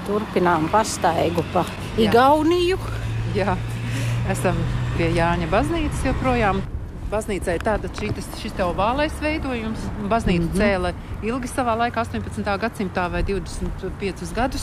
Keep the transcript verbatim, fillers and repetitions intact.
turpinām pastaigu pa Igauniju. Jā, esam pie Jāņa baznīcas joprojām. Baznīcai tāda šitas, šis te ovālais veidojums. Baznīcu mm-hmm. cēla ilgi savā laikā, astoņpadsmitā gadsimtā vai divdesmit piecus gadus.